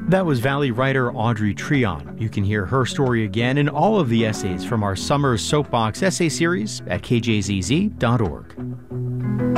That was Valley writer Audrey Treon. You can hear her story again and all of the essays from our summer Soapbox essay series at kjzz.org.